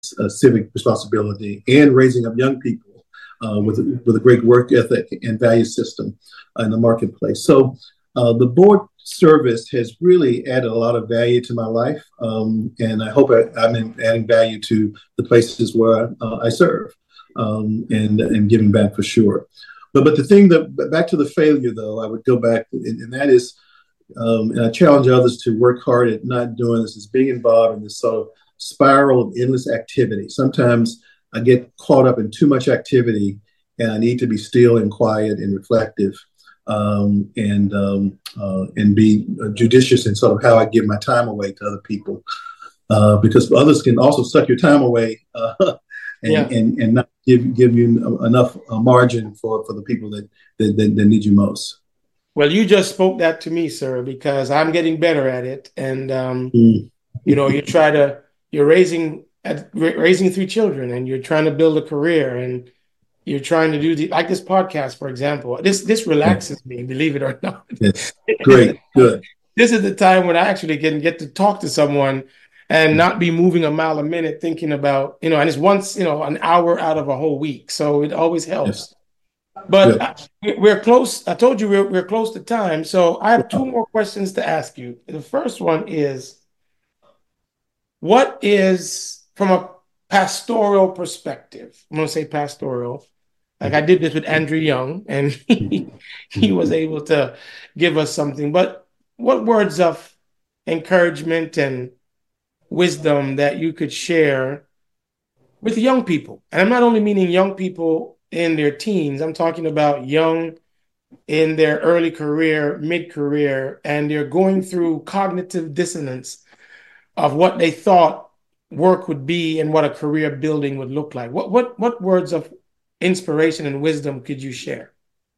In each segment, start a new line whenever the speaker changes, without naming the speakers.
civic responsibility and raising up young people with a great work ethic and value system in the marketplace. So the board service has really added a lot of value to my life, and I hope I'm adding value to the places where I serve, and giving back for sure. But the thing that back to the failure though, I would go back, and that is, and I challenge others to work hard at not doing this, is being involved in this sort of spiral of endless activity. Sometimes I get caught up in too much activity, and I need to be still and quiet and reflective, and be judicious in sort of how I give my time away to other people, because others can also suck your time away, and not give you enough margin for the people that need you most.
Well, you just spoke that to me, sir, because I'm getting better at it. And, you're raising three children, and you're trying to build a career, and you're trying to do like this podcast, for example. This relaxes me, believe it or not.
Yes. Great. Good.
This is the time when I actually can get to talk to someone and not be moving a mile a minute thinking about, and it's once, an hour out of a whole week. So it always helps.
Yes.
But we're close. I told you we're close to time. So I have two more questions to ask you. The first one is, what is, from a pastoral perspective, I'm going to say pastoral, like I did this with Andrew Young, and he was able to give us something. But what words of encouragement and wisdom that you could share with young people? And I'm not only meaning young people in their teens, I'm talking about young in their early career, mid-career, and they're going through cognitive dissonance of what they thought work would be and what a career building would look like. What words of inspiration and wisdom could you share?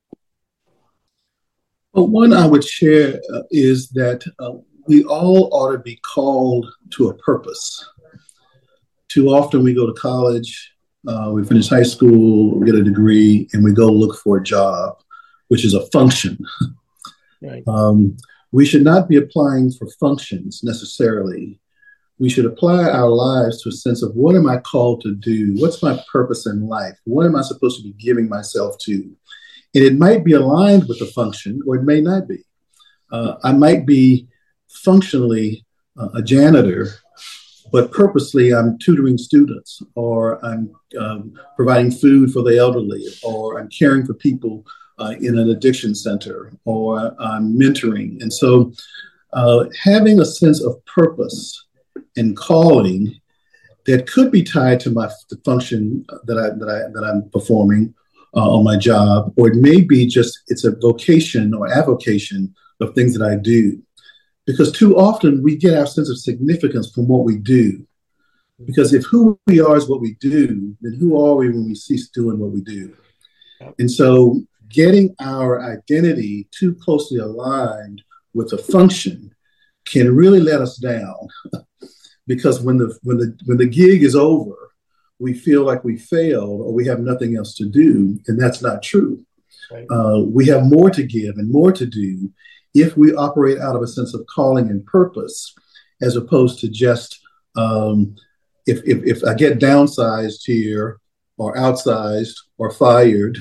Well, one I would share is that we all ought to be called to a purpose. Too often we go to college, we finish high school, we get a degree, and we go look for a job, which is a function.
Right.
We should not be applying for functions necessarily. We should apply our lives to a sense of, what am I called to do? What's my purpose in life? What am I supposed to be giving myself to? And it might be aligned with the function, or it may not be. I might be functionally a janitor, but purposely I'm tutoring students, or I'm providing food for the elderly, or I'm caring for people in an addiction center, or I'm mentoring. And so having a sense of purpose and calling that could be tied to the function that I'm performing on my job, or it may be just it's a vocation or avocation of things that I do. Because too often we get our sense of significance from what we do. Because if who we are is what we do, then who are we when we cease doing what we do? And so getting our identity too closely aligned with a function can really let us down. Because when the gig is over, we feel like we failed or we have nothing else to do, and that's not true.
Right.
We have more to give and more to do if we operate out of a sense of calling and purpose, as opposed to just if I get downsized here, or outsized, or fired,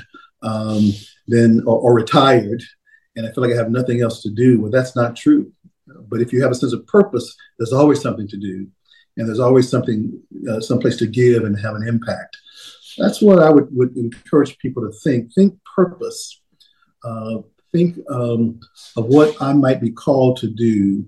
then or retired, and I feel like I have nothing else to do. Well, that's not true. But if you have a sense of purpose, there's always something to do, and there's always something, someplace to give and have an impact. That's what I would encourage people to think. Think purpose. Think of what I might be called to do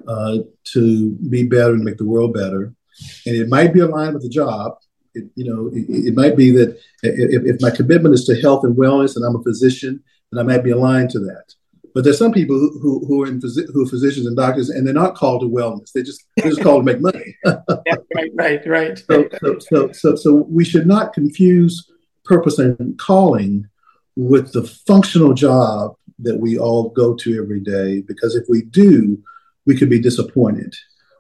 to be better and make the world better. And it might be aligned with the job. It might be that if my commitment is to health and wellness, and I'm a physician, then I might be aligned to that. But there's some people who are physicians and doctors, and they're not called to wellness. They're just called to make money.
Right.
So we should not confuse purpose and calling with the functional job that we all go to every day. Because if we do, we could be disappointed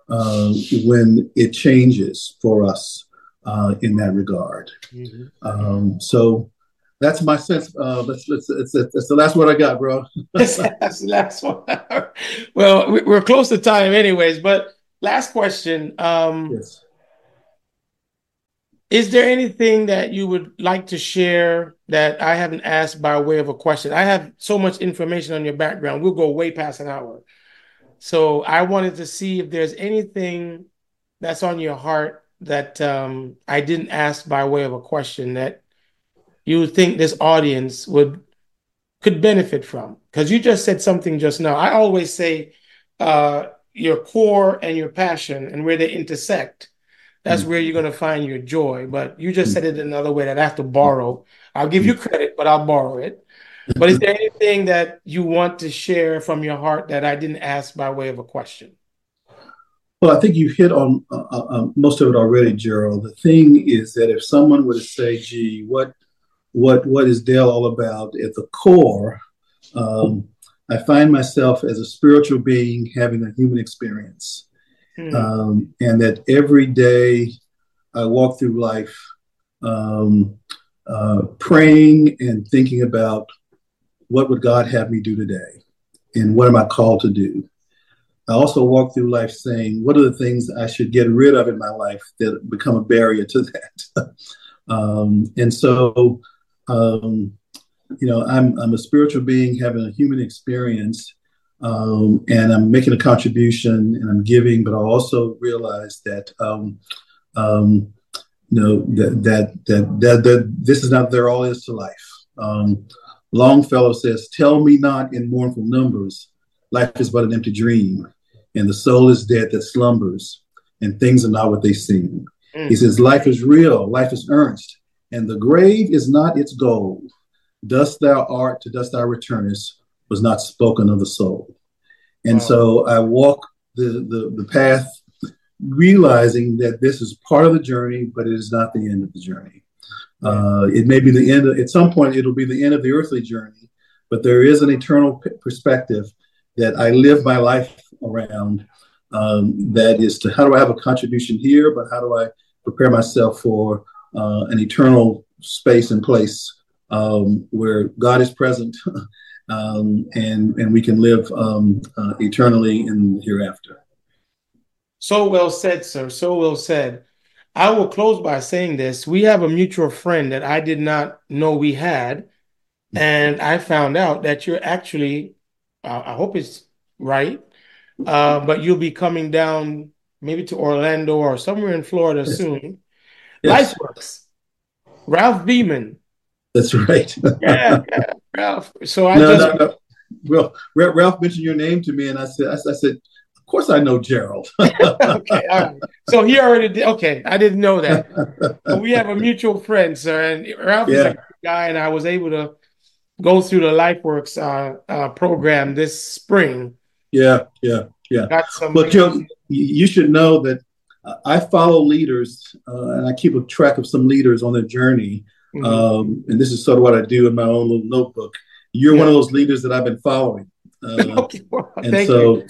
when it changes for us in that regard.
Mm-hmm.
So that's my sense. That's the last word I got, bro.
That's the last one. Well, we're close to time anyways, but last question.
Yes.
Is there anything that you would like to share that I haven't asked by way of a question? I have so much information on your background. We'll go way past an hour. So I wanted to see if there's anything that's on your heart that I didn't ask by way of a question that you would think this audience could benefit from. Because you just said something just now. I always say your core and your passion and where they intersect, that's where you're going to find your joy. But you just said it another way that I have to borrow. I'll give you credit, but I'll borrow it. But is there anything that you want to share from your heart that I didn't ask by way of a question?
Well, I think you hit on most of it already, Gerald. The thing is that if someone were to say, "Gee, what is Dale all about?" At the core, I find myself as a spiritual being having a human experience. And that every day I walk through life praying and thinking about what would God have me do today and what am I called to do. I also walk through life saying, what are the things I should get rid of in my life that become a barrier to that? And so, I'm a spiritual being having a human experience. And I'm making a contribution and I'm giving, but I also realize that that this is not there all is to life. Longfellow says, "Tell me not in mournful numbers, life is but an empty dream, and the soul is dead that slumbers, and things are not what they seem." He says, "Life is real, life is earnest, and the grave is not its goal. Dust thou art, to dust thou returnest, was not spoken of the soul." And so I walk the path realizing that this is part of the journey, but it is not the end of the journey. It may be the end at some point, it'll be the end of the earthly journey, but there is an eternal perspective that I live my life around. That is to, how do I have a contribution here, but how do I prepare myself for an eternal space and place where God is present and we can live eternally in the hereafter.
So well said, sir. So well said. I will close by saying this. We have a mutual friend that I did not know we had. And I found out that you're actually, I hope it's right, but you'll be coming down maybe to Orlando or somewhere in Florida soon. Yes. LifeWorks. Ralph Beeman.
That's right.
yeah, Ralph. So
Well, Ralph mentioned your name to me, and I said, of course I know Gerald.
Okay, all right. So he already did. Okay, I didn't know that. But we have a mutual friend, sir, and Ralph is a great guy, and I was able to go through the LifeWorks program this spring.
Yeah. Got some. But you should know that I follow leaders, and I keep a track of some leaders on their journey. And this is sort of what I do in my own little notebook. You're one of those leaders that I've been following.
Okay, well,
and so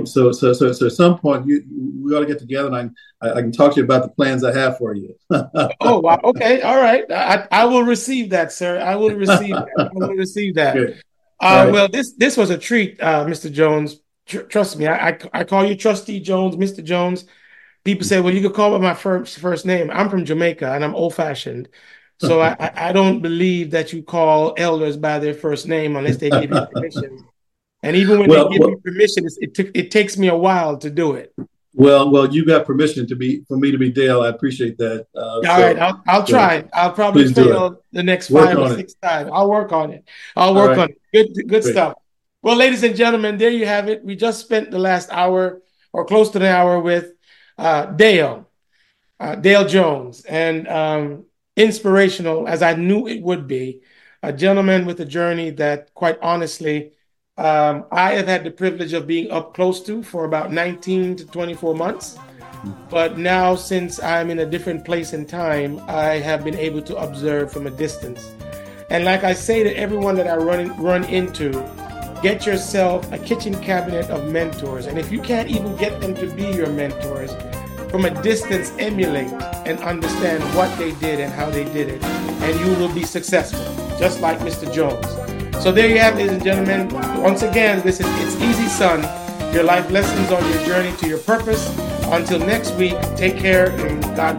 at some point we ought to get together, and I can talk to you about the plans I have for you.
Oh, wow. Okay. All right. I will receive that, sir. I will receive that. Right. Well, this was a treat, Mr. Jones. Trust me. I call you Trustee Jones, Mr. Jones. People say, well, you could call me my first name. I'm from Jamaica and I'm old fashioned. So I don't believe that you call elders by their first name unless they give you permission. And even when they give me permission, it takes me a while to do it.
Well, you got permission for me to be Dale. I appreciate that.
All right, I'll try. I'll probably fail the next 5 or 6 times. I'll work on it. On it. Good stuff. Well, ladies and gentlemen, there you have it. We just spent the last hour or close to the hour with Dale Jones, and inspirational as I knew it would be. A gentleman with a journey that, quite honestly, I have had the privilege of being up close to for about 19 to 24 months. But now, since I'm in a different place and time, I have been able to observe from a distance. And like I say to everyone that I run into, get yourself a kitchen cabinet of mentors. And if you can't even get them to be your mentors, from a distance emulate and understand what they did and how they did it. And you will be successful, just like Mr. Jones. So there you have it, ladies and gentlemen. Once again, this is It's Easy Son, your life lessons on your journey to your purpose. Until next week, take care and God